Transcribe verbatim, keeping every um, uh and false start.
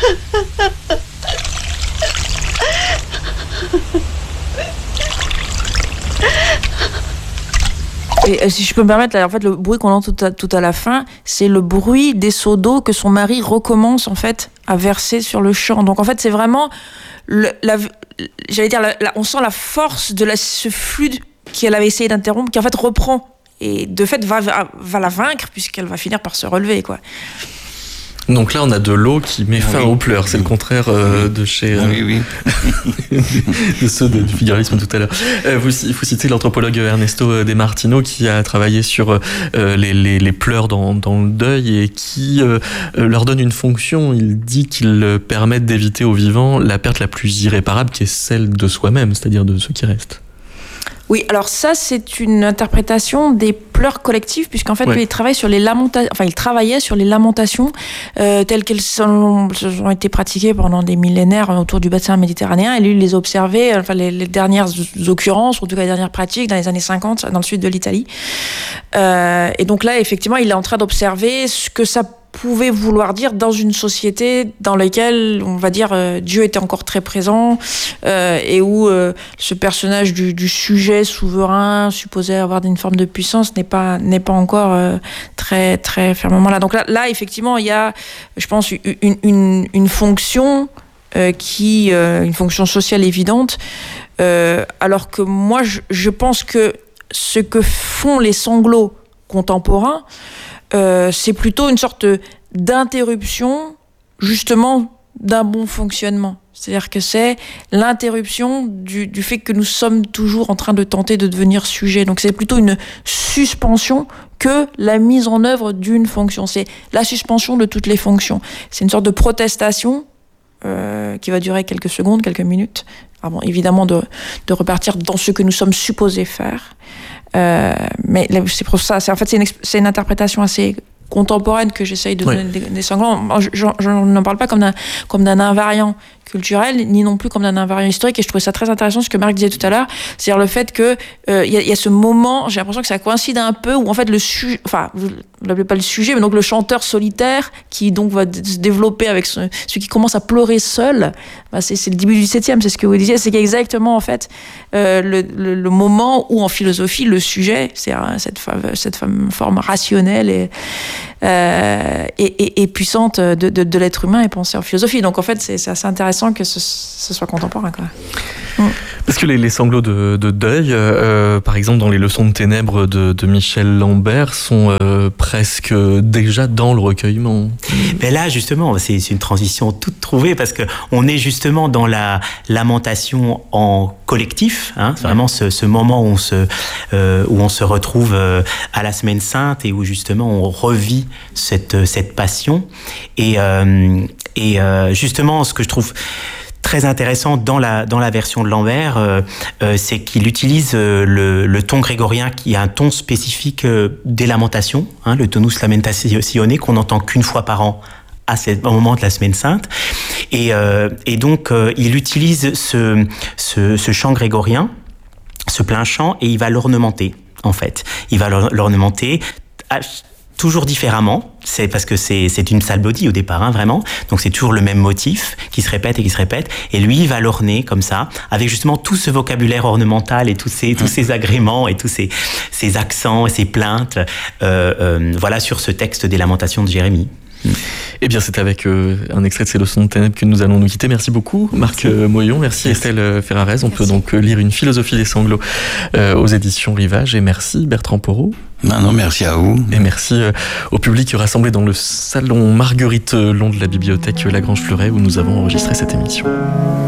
Et si je peux me permettre, là, en fait, le bruit qu'on entend tout à, tout à la fin, c'est le bruit des seaux d'eau que son mari recommence en fait à verser sur le champ. Donc en fait, c'est vraiment, le, la, j'allais dire, la, la, on sent la force de la, ce flux qu'elle avait essayé d'interrompre, qui en fait reprend et de fait va, va, va la vaincre puisqu'elle va finir par se relever, quoi. Donc là, on a de l'eau qui met fin oui. aux pleurs. C'est le contraire euh, oui. de chez euh, oui, oui. de ceux de, du figuralisme tout à l'heure. Euh, vous, il faut citer l'anthropologue Ernesto De Martino qui a travaillé sur euh, les, les, les pleurs dans, dans le deuil et qui euh, leur donne une fonction. Il dit qu'ils permettent d'éviter aux vivants la perte la plus irréparable, qui est celle de soi-même, c'est-à-dire de ceux qui restent. Oui, alors ça, c'est une interprétation des pleurs collectifs, puisqu'en fait, ouais. lui, il travaille sur les lamentations, enfin, il travaillait sur les lamentations euh, telles qu'elles sont, ont été pratiquées pendant des millénaires autour du bassin méditerranéen, et lui, il les observait, enfin, les, les dernières occurrences, ou en tout cas les dernières pratiques, dans les années cinquante, dans le sud de l'Italie. Euh, et donc là, effectivement, il est en train d'observer ce que ça pouvait vouloir dire dans une société dans laquelle, on va dire, euh, Dieu était encore très présent euh, et où euh, ce personnage du, du sujet souverain supposé avoir une forme de puissance n'est pas n'est pas encore euh, très très fermement là. Donc là, là effectivement, il y a, je pense, une une, une fonction euh, qui euh, une fonction sociale évidente. Euh, alors que moi, je, je pense que ce que font les sanglots contemporains, Euh, c'est plutôt une sorte d'interruption, justement, d'un bon fonctionnement. C'est-à-dire que c'est l'interruption du, du fait que nous sommes toujours en train de tenter de devenir sujet. Donc c'est plutôt une suspension que la mise en œuvre d'une fonction. C'est la suspension de toutes les fonctions. C'est une sorte de protestation euh, qui va durer quelques secondes, quelques minutes, avant évidemment de, de repartir dans ce que nous sommes supposés faire. Euh, mais c'est pour ça, c'est, en fait c'est une, c'est une interprétation assez contemporaine que j'essaye de donner oui. des, des sanglants. Je, je, je n'en parle pas comme d'un, comme d'un invariant culturel, ni non plus comme d'un invariant historique, et je trouvais ça très intéressant ce que Marc disait tout à l'heure, c'est-à-dire le fait que euh, y, a, y a ce moment, j'ai l'impression que ça coïncide un peu, où en fait le sujet, enfin vous l'appelez pas le sujet, mais donc le chanteur solitaire qui donc va d- se développer avec ce, celui qui commence à pleurer seul, bah c'est, c'est le début du septième, c'est ce que vous disiez, c'est qu'exactement en fait euh, le, le, le moment où en philosophie le sujet, c'est cette, cette forme rationnelle et, euh, et, et, et puissante de, de, de l'être humain est pensée en philosophie. Donc en fait c'est, c'est assez intéressant que ce, ce soit contemporain, quoi. Mm. Parce que les, les sanglots de, de deuil, euh, par exemple dans les leçons de ténèbres de, de Michel Lambert, sont euh, presque déjà dans le recueillement. Mais là, justement, c'est, c'est une transition toute trouvée parce que on est justement dans la lamentation en collectif, hein, c'est vraiment ce, ce moment où on se euh, où on se retrouve euh, à la Semaine Sainte et où justement on revit cette cette passion et euh, et euh, justement ce que je trouve très intéressant dans la dans la version de Lambert, euh, euh, c'est qu'il utilise euh, le, le ton grégorien qui a un ton spécifique euh, des lamentations, hein, le tonus lamentationne qu'on n'entend qu'une fois par an à ce moment de la Semaine Sainte, et euh, et donc euh, il utilise ce ce, ce chant grégorien, ce plein chant, et il va l'ornementer en fait, il va l'ornementer à, toujours différemment, c'est parce que c'est, c'est une psalmodie au départ, hein, vraiment. Donc c'est toujours le même motif qui se répète et qui se répète. Et lui, il va l'orner comme ça, avec justement tout ce vocabulaire ornemental et tous ces, tous ces agréments et tous ces, ces accents et ces plaintes, euh, euh, voilà, sur ce texte des Lamentations de Jérémie. Eh bien, c'est avec euh, un extrait de ces leçons de ténèbres que nous allons nous quitter. Merci beaucoup, Marc euh, Moyon. Merci, merci Estelle Ferrarez. On merci. Peut donc lire Une philosophie des sanglots euh, aux éditions Rivage. Et merci Bertrand Porot. Non, non, merci à vous. Et merci euh, au public rassemblé dans le salon Marguerite Long de la bibliothèque Lagrange Fleuret où nous avons enregistré cette émission.